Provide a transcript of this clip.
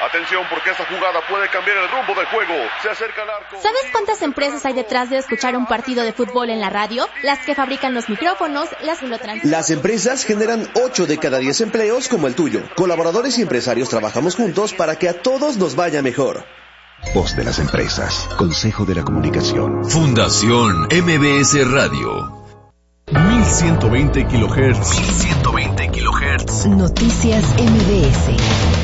Atención, porque esta jugada puede cambiar el rumbo del juego. Se acerca al arco. ¿Sabes cuántas empresas hay detrás de escuchar un partido de fútbol en la radio? Las que fabrican los micrófonos, las que lo transmiten. Las empresas generan 8 de cada 10 empleos como el tuyo. Colaboradores y empresarios trabajamos juntos para que a todos nos vaya mejor. Voz de las empresas. Consejo de la Comunicación. Fundación MBS Radio. 1120 kHz. 1120 kHz. Noticias MBS.